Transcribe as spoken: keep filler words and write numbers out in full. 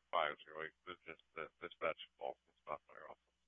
five zero. It's just the, this vegetable and stuff are awesome.